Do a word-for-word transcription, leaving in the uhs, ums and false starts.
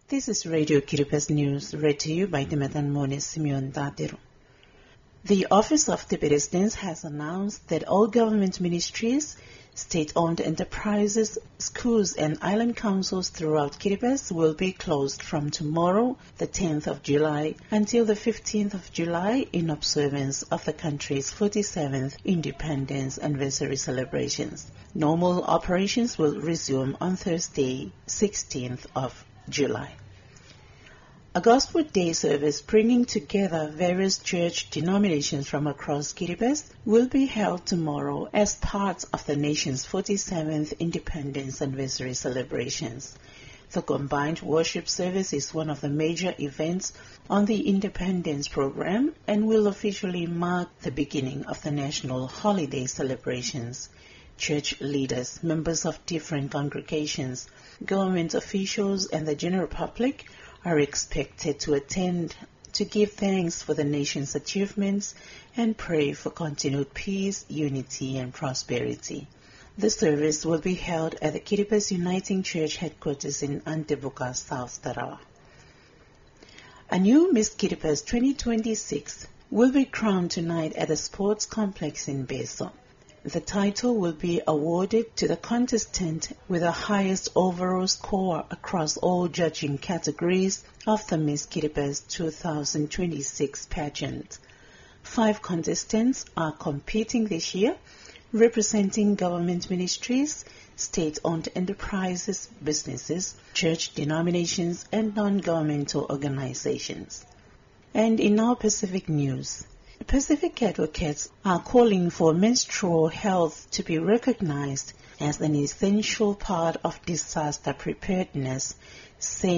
This is Radio Kiribati News, read to you by Timothy Mone Simeon Datiru. The Office of the President has announced that all government ministries, state-owned enterprises, schools and island councils throughout Kiribati will be closed from tomorrow, the tenth of July, until the fifteenth of July in observance of the country's forty-seventh Independence Anniversary celebrations. Normal operations will resume on Thursday, sixteenth of July. A Gospel Day service bringing together various church denominations from across Kiribati will be held tomorrow as part of the nation's forty-seventh Independence Anniversary celebrations. The combined worship service is one of the major events on the Independence program and will officially mark the beginning of the national holiday celebrations. Church leaders, members of different congregations, government officials, and the general public are expected to attend to give thanks for the nation's achievements and pray for continued peace, unity, and prosperity. The service will be held at the Kiribati Uniting Church headquarters in Antebuka, South Tarawa. A new Miss Kiribati twenty twenty-six will be crowned tonight at the sports complex in Beso. The title will be awarded to the contestant with the highest overall score across all judging categories of the Miss Kiribati two thousand twenty-six pageant. Five contestants are competing this year, representing government ministries, state-owned enterprises, businesses, church denominations, and non-governmental organizations. And in our Pacific news, Pacific advocates are calling for menstrual health to be recognized as an essential part of disaster preparedness, saying